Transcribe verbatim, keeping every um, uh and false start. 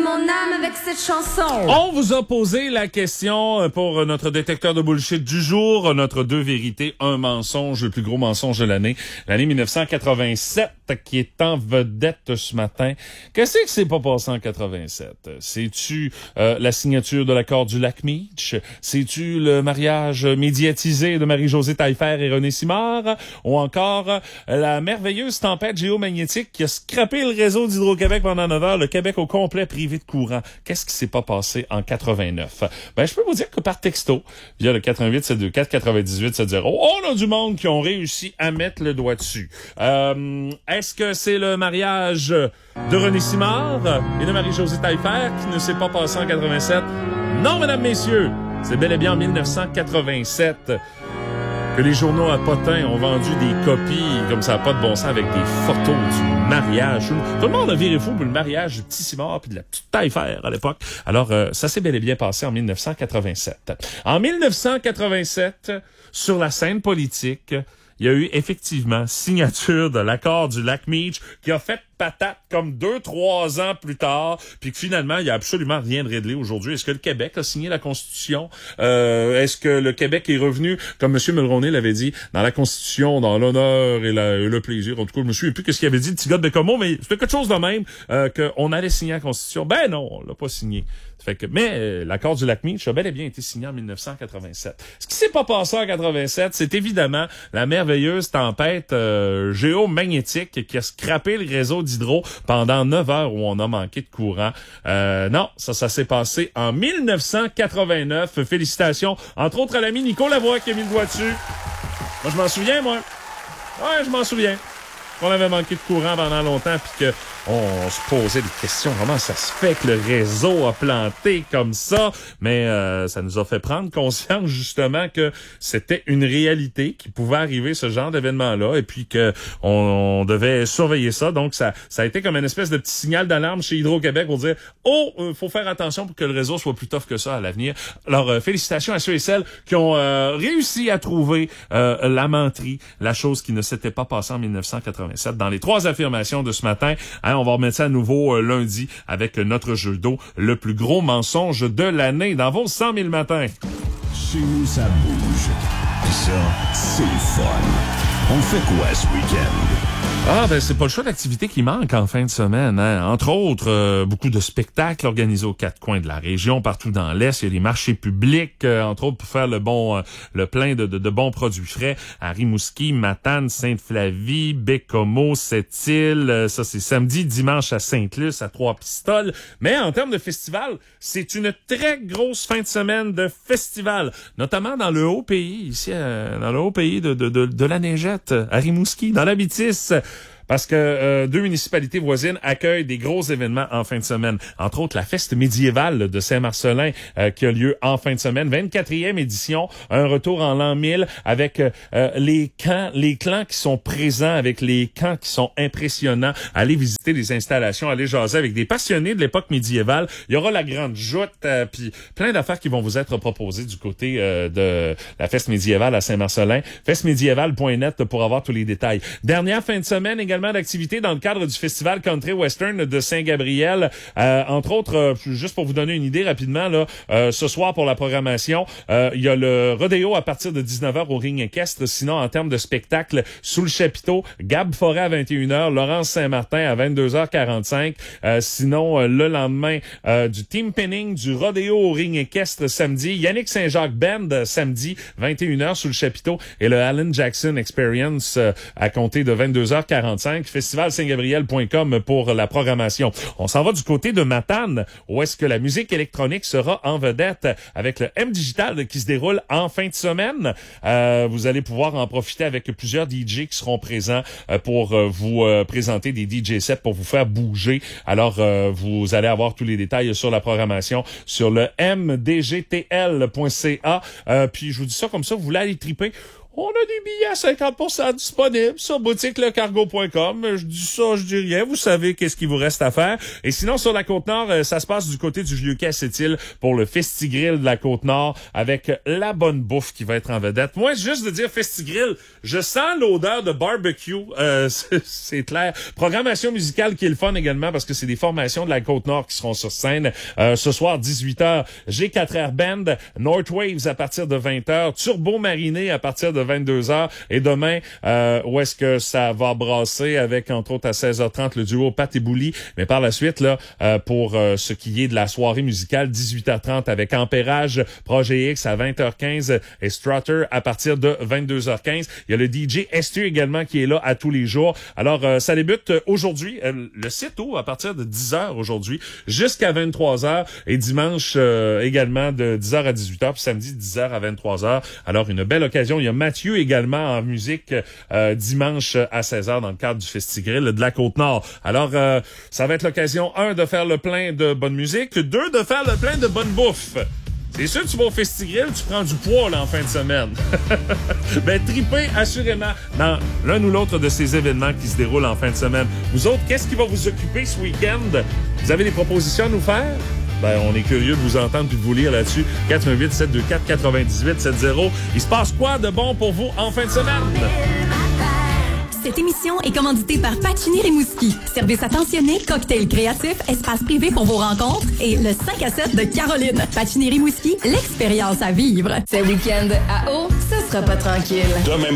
mon âme avec cette chanson. On vous a posé la question pour notre détecteur de bullshit du jour, notre deux vérités, un mensonge, le plus gros mensonge de l'année, l'année dix-neuf cent quatre-vingt-sept qui est en vedette ce matin. Qu'est-ce qui s'est pas passé en quatre-vingt-sept? C'est-tu euh, la signature de l'accord du lac Meech? C'est-tu le mariage médiatisé de Marie-Josée Taillefer et René Simard? Ou encore la merveilleuse tempête géomagnétique qui a scrappé le réseau d'Hydro-Québec pendant neuf heures, le Québec au complet privé de courant? Qu'est-ce qui s'est pas passé en quatre-vingt-neuf? Ben, je peux vous dire que par texto, via le quatre un huit sept deux quatre quatre-vingt-dix-huit sept zéro, on a du monde qui ont réussi à mettre le doigt dessus. Euh, est-ce que c'est le mariage de René Simard et de Marie-Josée Taillefer qui ne s'est pas passé en quatre-vingt-sept? Non, mesdames, messieurs, c'est bel et bien en dix-neuf cent quatre-vingt-sept que les journaux à potins ont vendu des copies comme ça n'a pas de bon sens avec des photos du mariage. Tout le monde a viré fou pour le mariage du petit Simard puis de la petite Taillefer à l'époque. Alors, euh, ça s'est bel et bien passé en dix-neuf cent quatre-vingt-sept. En dix-neuf cent quatre-vingt-sept, sur la scène politique, il y a eu effectivement signature de l'accord du lac Meech qui a fait patate comme deux, trois ans plus tard, puis que finalement, il y a absolument rien de réglé aujourd'hui. Est-ce que le Québec a signé la Constitution? Euh, est-ce que le Québec est revenu, comme M. Mulroney l'avait dit, dans la Constitution, dans l'honneur et, la, et le plaisir? En tout cas, je me souviens plus qu'est-ce qu'il avait dit, le petit gars de Bécomo, mais c'était quelque chose de même, euh, qu'on allait signer la Constitution. Ben non, on l'a pas signé. Fait que, mais euh, l'accord du lac Meech a bel et bien été signé en dix-neuf cent quatre-vingt-sept. Ce qui s'est pas passé en quatre-vingt-sept, c'est évidemment la merveilleuse tempête euh, géomagnétique qui a scrappé le réseau d'Hydro pendant neuf heures où on a manqué de courant. Euh, non, ça, ça s'est passé en dix-neuf cent quatre-vingt-neuf. Félicitations, entre autres à l'ami Nico Lavoie qui a mis le doigt dessus. Moi, je m'en souviens, moi. Ouais, je m'en souviens. On avait manqué de courant pendant longtemps puis que on se posait des questions. Comment ça se fait que le réseau a planté comme ça? Mais euh, ça nous a fait prendre conscience justement que c'était une réalité, qui pouvait arriver ce genre d'événement-là et puis que on, on devait surveiller ça. Donc ça, ça a été comme une espèce de petit signal d'alarme chez Hydro-Québec pour dire « Oh, euh, faut faire attention pour que le réseau soit plus tough que ça à l'avenir. » Alors, euh, félicitations à ceux et celles qui ont euh, réussi à trouver euh, la menterie, la chose qui ne s'était pas passée en dix-neuf cent quatre-vingt-sept. Dans les trois affirmations de ce matin, hein, on va remettre ça à nouveau euh, lundi avec notre jeu d'eau, le plus gros mensonge de l'année dans vos cent mille matins. Chez nous, ça bouge. Ça, c'est le fun. On fait quoi ce week-end? Ah, ben, c'est pas le choix d'activité qui manque en fin de semaine, hein. Entre autres, euh, beaucoup de spectacles organisés aux quatre coins de la région, partout dans l'Est. Il y a des marchés publics, euh, entre autres, pour faire le bon, euh, le plein de, de, de bons produits frais à Rimouski, Matane, Sainte-Flavie, Bécomo, Sept-Îles. Euh, ça, c'est samedi, dimanche à Sainte-Luce, à Trois-Pistoles. Mais en termes de festival, c'est une très grosse fin de semaine de festival, notamment dans le Haut-Pays, ici, euh, dans le Haut-Pays de, de, de, de la Neigette, à Rimouski, dans la Métis. Parce que euh, deux municipalités voisines accueillent des gros événements en fin de semaine. Entre autres, la fête médiévale de Saint-Marcellin euh, qui a lieu en fin de semaine. vingt-quatrième édition, un retour en l'an mille avec euh, les camps, les clans qui sont présents, avec les camps qui sont impressionnants. Allez visiter les installations, allez jaser avec des passionnés de l'époque médiévale. Il y aura la grande joute, euh, puis plein d'affaires qui vont vous être proposées du côté euh, de la fête médiévale à Saint-Marcellin. feste médiévale point net pour avoir tous les détails. Dernière fin de semaine également d'activités dans le cadre du Festival Country Western de Saint-Gabriel. Euh, entre autres, euh, juste pour vous donner une idée rapidement, là, euh, ce soir pour la programmation, euh, il y a le rodéo à partir de dix-neuf heures au ring équestre. Sinon, en termes de spectacle, sous le chapiteau, Gab Forêt à vingt et une heures, Laurence Saint-Martin à vingt-deux heures quarante-cinq. Euh, sinon, euh, le lendemain, euh, du team pinning, du rodéo au ring équestre samedi, Yannick Saint-Jacques Band samedi, vingt et une heures sous le chapiteau, et le Alan Jackson Experience euh, à compter de vingt-deux heures quarante-cinq. festival saint gabriel point com pour la programmation. On s'en va du côté de Matane, où est-ce que la musique électronique sera en vedette avec le M Digital qui se déroule en fin de semaine. Euh, vous allez pouvoir en profiter avec plusieurs D J qui seront présents euh, pour euh, vous euh, présenter des D J sets pour vous faire bouger. Alors, euh, vous allez avoir tous les détails sur la programmation sur le m d g t l point c a. Euh, puis, je vous dis ça comme ça, vous voulez aller triper. On a des billets à cinquante pour cent disponibles sur boutique le cargo point com. Je dis ça, je dis rien. Vous savez qu'est-ce qu'il vous reste à faire. Et sinon, sur la Côte-Nord, ça se passe du côté du Vieux-Quai à Sept-Îles pour le Festigrill de la Côte-Nord avec la bonne bouffe qui va être en vedette. Moi, juste de dire Festigrill, je sens l'odeur de barbecue. Euh, c'est, c'est clair. Programmation musicale qui est le fun également parce que c'est des formations de la Côte-Nord qui seront sur scène. Euh, ce soir, dix-huit heures, G quatre R Band, Northwaves à partir de vingt heures, Turbo Mariné à partir de vingt-deux heures. Et demain, euh, où est-ce que ça va brasser avec, entre autres, à seize heures trente, le duo Pat et Bouli. Mais par la suite, là, euh, pour euh, ce qui est de la soirée musicale, dix-huit heures trente avec Ampérage, Projet X à vingt heures quinze et Strutter à partir de vingt-deux heures quinze. Il y a le D J Estu également qui est là à tous les jours. Alors, euh, ça débute aujourd'hui. Euh, le site ouvre à partir de dix heures aujourd'hui jusqu'à vingt-trois heures et dimanche euh, également de dix heures à dix-huit heures puis samedi dix heures à vingt-trois heures. Alors, une belle occasion. Il y a Mathieu également en musique euh, dimanche à seize heures dans le cadre du Festigrill de la Côte-Nord. Alors, euh, ça va être l'occasion, un, de faire le plein de bonne musique, deux, de faire le plein de bonne bouffe. C'est sûr que tu vas au Festigrill, tu prends du poids là en fin de semaine. Ben, tripez assurément dans l'un ou l'autre de ces événements qui se déroulent en fin de semaine. Vous autres, qu'est-ce qui va vous occuper ce week-end? Vous avez des propositions à nous faire? Ben, on est curieux de vous entendre puis de vous lire là-dessus. quatre un huit, sept deux quatre, neuf huit sept zéro. Il se passe quoi de bon pour vous en fin de semaine? Cette émission est commanditée par Pacini Rimouski. Service attentionné, cocktail créatif, espace privé pour vos rencontres et le cinq à sept de Caroline. Pacini Rimouski, l'expérience à vivre. Ce week-end à eau, ce sera pas tranquille. Demain